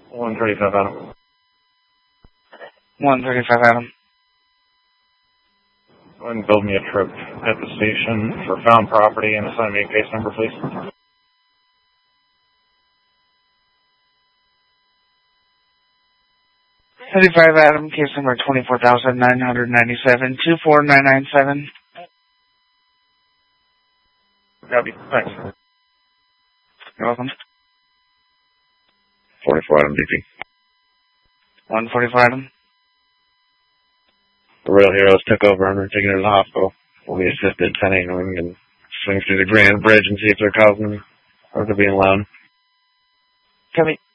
135 Adam. 135 Adam. Go ahead and build me a trip at the station for found property and assign me a case number, please. 35 Adam, case number 24,997, 24997. Copy. Thanks. You're welcome. 44 Adam DP. 144 Adam. The Real Heroes took over and are taking her to the hospital. We'll be assisted 10 and we can swing through the Grand Bridge and see if they're causing or they're being loud. Copy.